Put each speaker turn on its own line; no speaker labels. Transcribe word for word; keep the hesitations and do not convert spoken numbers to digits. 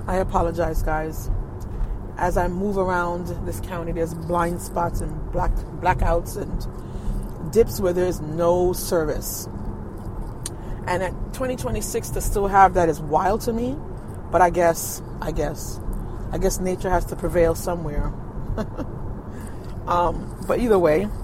I apologize, guys. As I move around this county, there's blind spots and black blackouts and dips where there's no service. And at twenty twenty-six to still have that is wild to me. But I guess, I guess, I guess nature has to prevail somewhere. um, but either way,